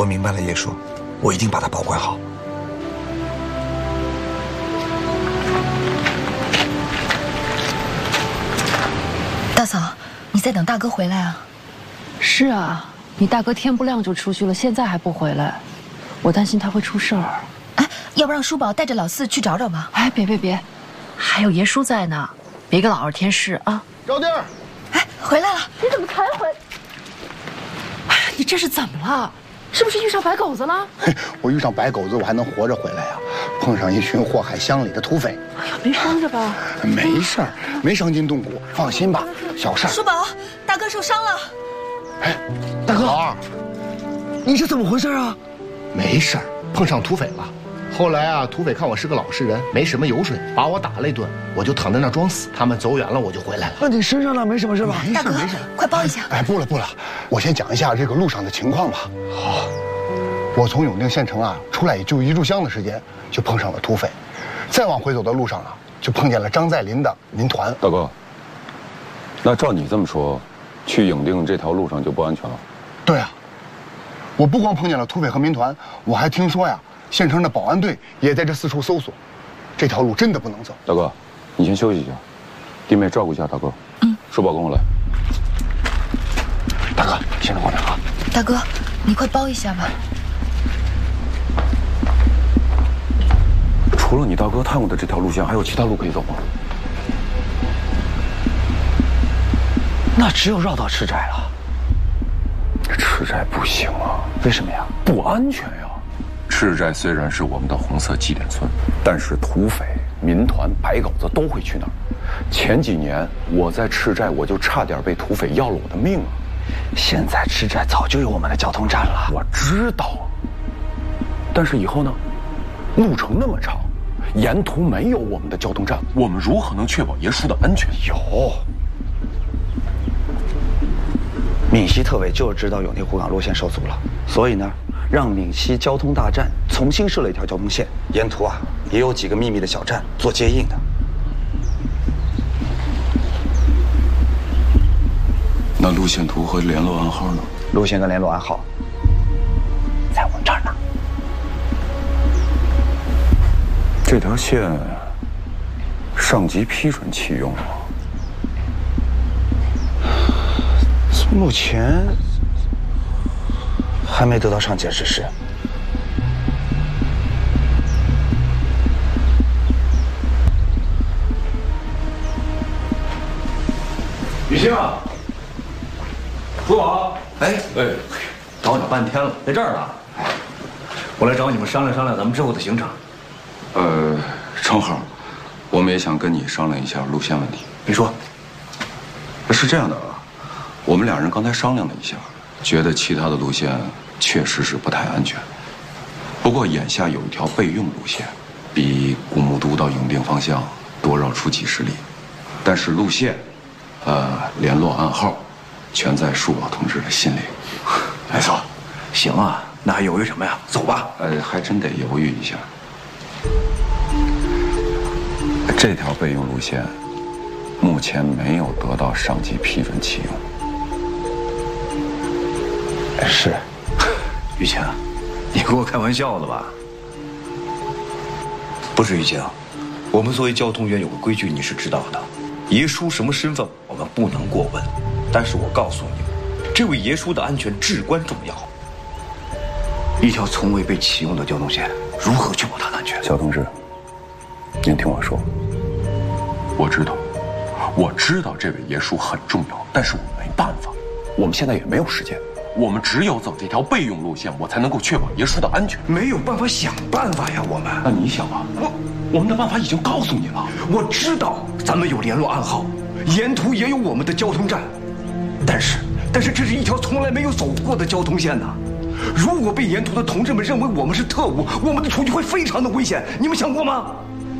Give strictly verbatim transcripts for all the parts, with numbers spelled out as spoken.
明白了叶叔，我一定把他保管好。 大嫂，你在等大哥回来啊？ 是啊，你大哥天不亮就出去了，现在还不回来，我担心他会出事儿。 哎，要不让叔宝带着老四去找找吧？ 哎，别别别，还有爷叔在呢，别给老二添事啊。 招弟儿， 哎，回来了， 你怎么才回？哎呀，你这是怎么了？是不是遇上白狗子了？ 嘿，我遇上白狗子，我还能活着回来呀？碰上一群祸害乡里的土匪。 哎呀，没伤着吧？ 没事儿，没伤筋动骨，放心吧，小事儿。 叔宝，大哥受伤了。 哎，大哥，老二， 你是怎么回事啊？ 没事儿，碰上土匪了。后来啊，土匪看我是个老实人，没什么油水，把我打了一顿，我就躺在那装死。他们走远了，我就回来了。 那你身上呢？没什么是吧？ 没大哥， 事没事。 快抱一下。 哎，不了不了，我先讲一下这个路上的情况吧。好，我从永定县城啊出来也就一炷香的时间，就碰上了土匪。再往回走的路上啊，就碰见了张在林的民团。 大哥，那照你这么说，去永定这条路上就不安全了？ 对啊，我不光碰见了土匪和民团，我还听说呀，县城的保安队也在这四处搜索，这条路真的不能走。 大哥，你先休息一下，弟妹照顾一下大哥。 嗯， 叔宝跟我来。 大哥，先等我点啊。 大哥，你快包一下吧。 除了你大哥探过的这条路线，还有其他路可以走吗？ 那只有绕到赤寨了。 赤寨不行啊！ 为什么呀？ 不安全呀！赤寨虽然是我们的红色祭奠村，但是土匪、民团、白狗子都会去那儿。前几年我在赤寨，我就差点被土匪要了我的命啊！ 现在赤寨早就有我们的交通站了。 我知道，但是以后呢？路程那么长，沿途没有我们的交通站，我们如何能确保爷叔的安全？ 有。闽西特委就知道永定湖港路线受阻了，所以呢，让闽西交通大站重新设了一条交通线，沿途啊也有几个秘密的小站做接应的。 那路线图和联络暗号呢？ 路线跟联络暗号在我这儿呢。 这条线上级批准启用吗？ 目前还没得到上级的指示。 雨欣啊，叔宝，哎哎，找你半天了，在这儿呢。我来找你们商量商量咱们之后的行程。 呃，正好，我们也想跟你商量一下路线问题。 你说， 是这样的啊。我们两人刚才商量了一下，觉得其他的路线确实是不太安全。不过眼下有一条备用路线，比古木都到永定方向多绕出几十里，但是路线，呃，联络暗号，全在树宝同志的心里。 没错，行啊，那还犹豫什么呀？走吧。 呃，还真得犹豫一下。这条备用路线，目前没有得到上级批准启用。 是， 雨晴，你跟我开玩笑的吧？不是雨晴，我们作为交通员有个规矩你是知道的，爷叔什么身份我们不能过问。但是我告诉你们，这位爷叔的安全至关重要。一条从未被启用的交通线，如何确保它的安全？ 肖同志，您听我说，我知道，我知道这位爷叔很重要，但是我没办法，我们现在也没有时间。我们只有走这条备用路线，我才能够确保爷叔的安全。 没有办法想办法呀，我们。 那你想啊，我我们的办法已经告诉你了。 我知道咱们有联络暗号，沿途也有我们的交通站，但是但是这是一条从来没有走过的交通线呐。如果被沿途的同志们认为我们是特务，我们的处境会非常的危险。你们想过吗？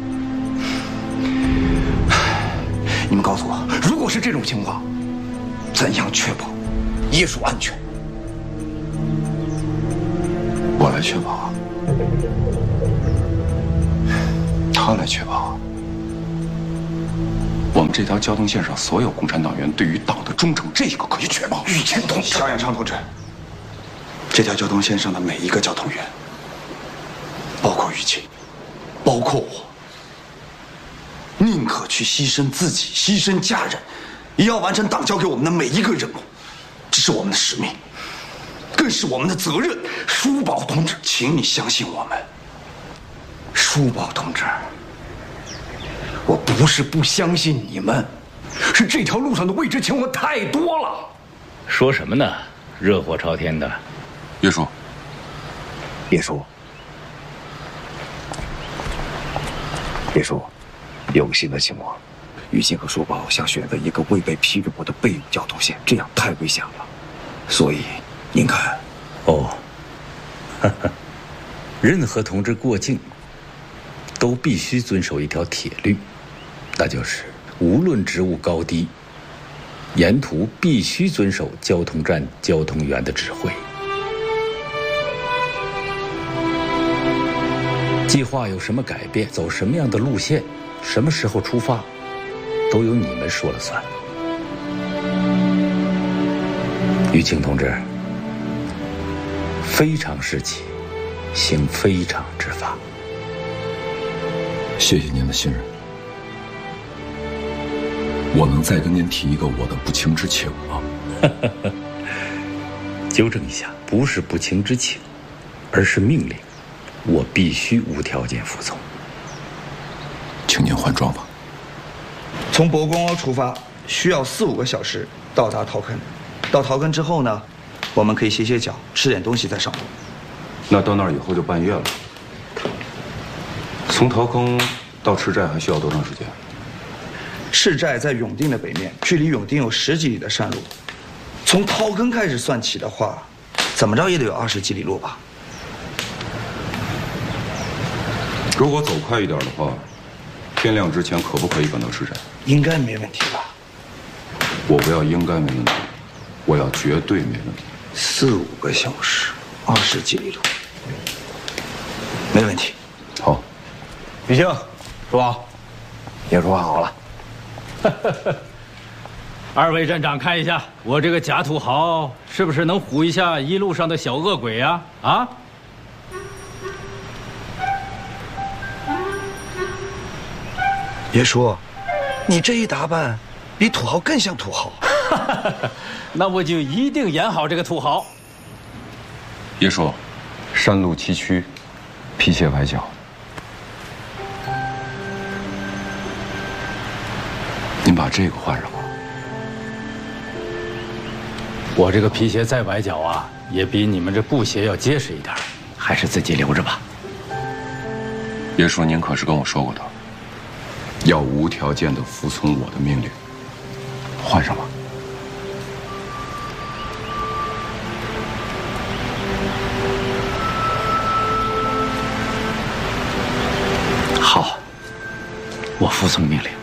你们告诉我，如果是这种情况，怎样确保爷叔安全？ 我来确保，他来确保。我们这条交通线上所有共产党员对于党的忠诚，这个可以确保。 玉谦同志， 肖远昌同志， 这条交通线上的每一个交通员，包括雨晴，包括我，宁可去牺牲自己、牺牲家人，也要完成党交给我们的每一个任务。这是我们的使命，更是我们的责任。舒宝同志，请你相信我们。 舒宝同志，我不是不相信你们，是这条路上的未知情况太多了。 说什么呢？热火朝天的。 叶叔， 叶叔，叶叔，有心的请我，雨欣和舒宝想选择一个未被批准过的备用交通线，这样太危险了。所以，您看， 哦，哈哈，任何同志过境，都必须遵守一条铁律，那就是无论职务高低，沿途必须遵守交通站交通员的指挥。计划有什么改变，走什么样的路线，什么时候出发，都由你们说了算。雨晴同志，非常时期，行非常之法。 谢谢您的信任。我能再跟您提一个我的不情之请吗？ 纠正一下，不是不情之请，而是命令，我必须无条件服从。 请您换装吧。 从博光凹出发，需要四五个小时到达陶坑。到陶坑之后呢，我们可以歇歇脚，吃点东西再上路。 那到那儿以后就半夜了。从陶坑到赤寨还需要多长时间？ 赤寨在永定的北面，距离永定有十几里的山路。从陶坑开始算起的话，怎么着也得有二十几里路吧。 如果走快一点的话，天亮之前可不可以赶到赤寨？ 应该没问题吧？ 我不要应该没问题，我要绝对没问题。 四五个小时，二十几里路，没问题。 好， 雨晴，舒宝，也说好了。 二位站长看一下，我这个假土豪是不是能唬一下一路上的小恶鬼呀？啊？ 别说，你这一打扮，比土豪更像土豪。 那我就一定演好这个土豪。 叶叔，山路崎岖，皮鞋崴脚，您把这个换上吧。 我这个皮鞋再崴脚啊，也比你们这布鞋要结实一点，还是自己留着吧。 叶叔，您可是跟我说过的，要无条件的服从我的命令。换上吧。 好，我服从命令。